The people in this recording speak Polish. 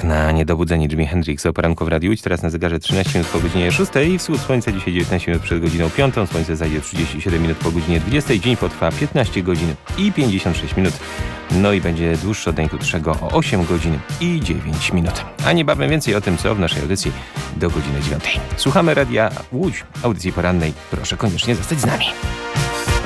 jak na niedobudzenie Jimi Hendrix o poranku w Radiu Łódź. Teraz na zegarze 13 minut po godzinie 6. Wschód słońca dzisiaj 19 minut przed godziną 5. Słońce zajdzie 37 minut po godzinie 20. Dzień potrwa 15 godzin i 56 minut. No i będzie dłuższy od dnia krótszego o 8 godzin i 9 minut. A niebawem więcej o tym, co w naszej audycji do godziny 9. Słuchamy Radia Łódź, audycji porannej. Proszę koniecznie zostać z nami.